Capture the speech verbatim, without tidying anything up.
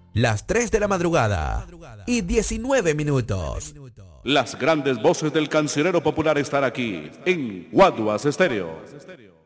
Las tres de la madrugada y diecinueve minutos. Las grandes voces del cancionero popular están aquí en Guaduas Estéreo.